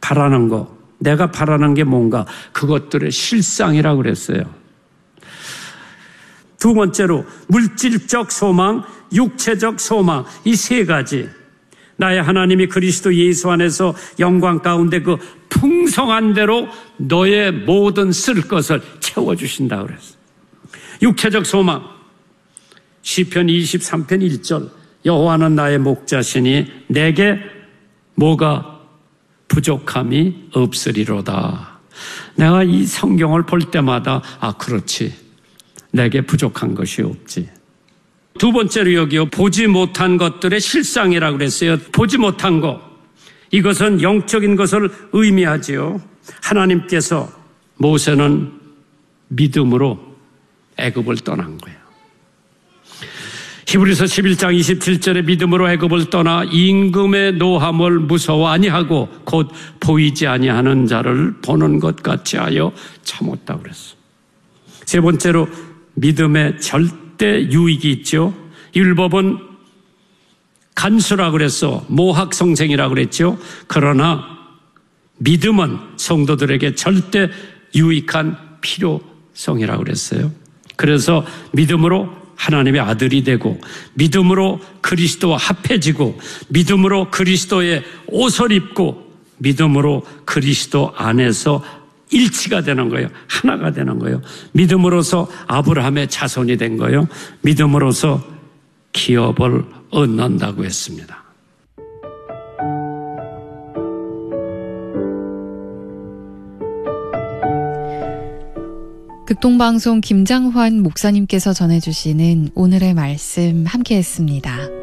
바라는 거, 내가 바라는 게 뭔가 그것들의 실상이라고 그랬어요. 두 번째로 물질적 소망, 육체적 소망, 이 세 가지. 나의 하나님이 그리스도 예수 안에서 영광 가운데 그 풍성한 대로 너의 모든 쓸 것을 채워주신다고 그랬어요. 육체적 소망, 시편 23편 1절, 여호와는 나의 목자시니 내게 뭐가 부족함이 없으리로다. 내가 이 성경을 볼 때마다 그렇지, 내게 부족한 것이 없지. 두 번째로 여기요, 보지 못한 것들의 실상이라고 그랬어요. 보지 못한 것, 이것은 영적인 것을 의미하지요. 하나님께서 모세는 믿음으로 애굽을 떠난 거예요. 히브리서 11장 27절에 믿음으로 애굽을 떠나 임금의 노함을 무서워 아니하고 곧 보이지 아니하는 자를 보는 것 같이 하여 참았다고 그랬어요. 세 번째로 믿음의 절대 유익이 있죠. 율법은 간수라고 그랬어. 모학성생이라고 그랬죠. 그러나 믿음은 성도들에게 절대 유익한 필요성이라고 그랬어요. 그래서 믿음으로 하나님의 아들이 되고, 믿음으로 그리스도와 합해지고, 믿음으로 그리스도의 옷을 입고, 믿음으로 그리스도 안에서 일치가 되는 거예요. 하나가 되는 거예요. 믿음으로서 아브라함의 자손이 된 거예요. 믿음으로서 기업을 얻는다고 했습니다. 극동방송 김장환 목사님께서 전해주시는 오늘의 말씀 함께했습니다.